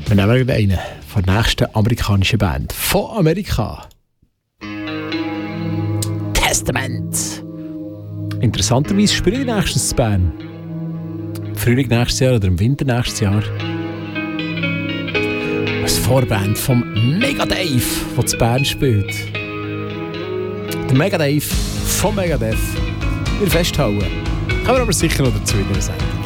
Wir nehmen einen von der nächsten amerikanischen Band. Von Amerika. Testament. Interessanterweise spielen die nächstes in Bern. Frühling nächstes Jahr oder im Winter nächstes Jahr. Als Vorband vom Mega Dave, der zu Bern spielt. Der Mega Dave von Megadeth. Wir festhalten. Kommen wir aber sicher noch dazu in der Sendung.